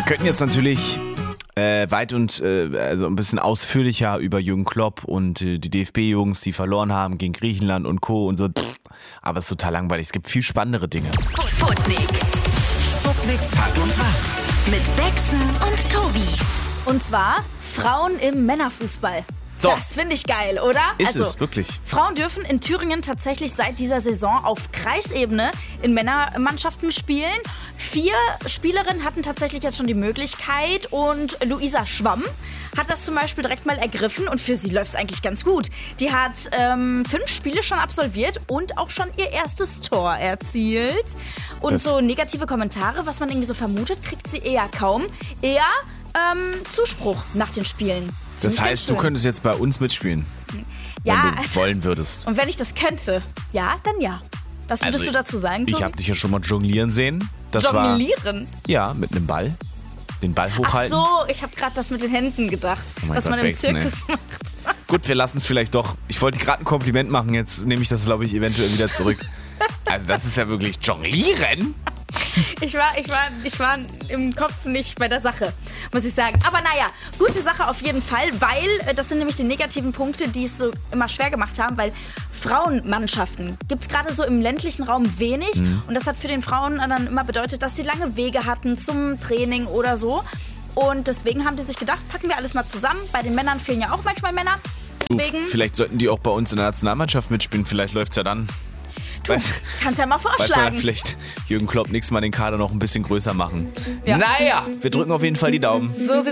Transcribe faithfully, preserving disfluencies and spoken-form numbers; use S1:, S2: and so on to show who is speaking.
S1: Wir könnten jetzt natürlich äh, weit und äh, also ein bisschen ausführlicher über Jürgen Klopp und äh, die D F B-Jungs, die verloren haben gegen Griechenland und Co. und so. Pff, aber es ist total langweilig. Es gibt viel spannendere Dinge.
S2: Sputnik.
S3: Sputnik Tag und Tag.
S2: Mit Bexen und Tobi.
S4: Und zwar Frauen im Männerfußball.
S1: So.
S4: Das finde ich geil, oder?
S1: Ist
S4: also,
S1: es, wirklich.
S4: Frauen dürfen in Thüringen tatsächlich seit dieser Saison auf Kreisebene in Männermannschaften spielen. Vier Spielerinnen hatten tatsächlich jetzt schon die Möglichkeit und Luisa Schwamm hat das zum Beispiel direkt mal ergriffen und für sie läuft es eigentlich ganz gut. Die hat ähm, fünf Spiele schon absolviert und auch schon ihr erstes Tor erzielt. Und
S1: Das-
S4: so negative Kommentare, was man irgendwie so vermutet, kriegt sie eher kaum. Eher ähm, Zuspruch nach den Spielen.
S1: Das
S4: Finde ich
S1: heißt, du
S4: ganz schön.
S1: könntest jetzt bei uns mitspielen,
S4: Ja,
S1: wenn du
S4: also-
S1: wollen würdest.
S4: Und wenn ich das könnte, ja, dann ja. Was würdest
S1: Also,
S4: du dazu sagen, Tobi?
S1: Ich habe dich ja schon mal jonglieren sehen. Das
S4: Jonglieren?
S1: war ja mit einem Ball. Den Ball
S4: Ach
S1: hochhalten.
S4: so, ich habe gerade das mit den Händen gedacht,
S1: Oh mein
S4: was
S1: Gott,
S4: man im
S1: Bexen, ey.
S4: Zirkus macht.
S1: Gut, wir lassen es vielleicht doch. Ich wollte gerade ein Kompliment machen, jetzt nehme ich das, glaube ich, eventuell wieder zurück. Also das ist ja wirklich Jonglieren.
S4: Ich war, ich, war, ich war im Kopf nicht bei der Sache, muss ich sagen. Aber naja, gute Sache auf jeden Fall, weil äh, das sind nämlich die negativen Punkte, die es so immer schwer gemacht haben, weil Frauenmannschaften gibt es gerade so im ländlichen Raum wenig. Und das hat für den Frauen dann immer bedeutet, dass sie lange Wege hatten zum Training oder so. Und deswegen haben die sich gedacht, packen wir alles mal zusammen. Bei den Männern fehlen ja auch manchmal Männer.
S1: Du,
S4: Deswegen,
S1: vielleicht sollten die auch bei uns in der Nationalmannschaft mitspielen. Vielleicht läuft es ja dann.
S4: du,
S1: Weiß,
S4: kannst ja mal
S1: weiß man ja
S4: vorschlagen.
S1: vielleicht Jürgen Klopp nächstes Mal den Kader noch ein bisschen größer machen.
S4: Ja.
S1: Naja, wir drücken auf jeden Fall die Daumen.
S4: So sieht's